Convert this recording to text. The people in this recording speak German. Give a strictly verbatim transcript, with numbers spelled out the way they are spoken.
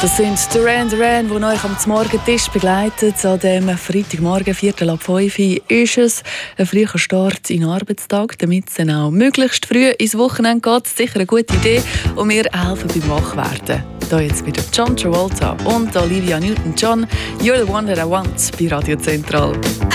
Das sind Duran Duran, die euch am Morgentisch begleitet. An diesem Freitagmorgen, Viertel ab fünf, ist es ein früher Start in den Arbeitstag, damit es dann auch möglichst früh ins Wochenende geht. Sicher eine gute Idee und wir helfen beim Wachwerden. Hier jetzt wieder John Travolta und Olivia Newton-John. You're the one that I want bei Radio Zentral.